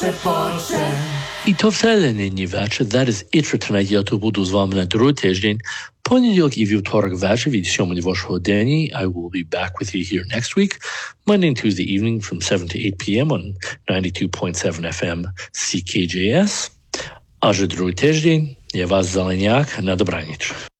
І то все нині вечір. That is it for tonight. Я тут буду з вами на другий тиждень. Понеділок і вівторок вечір від 7 до 8 годині. I will be back with you here next week. Monday and Tuesday evening from 7 to 8 p.m. on 92.7 FM CKJS. Аж другий тиждень. Я вас Зеленяк. На добраніч.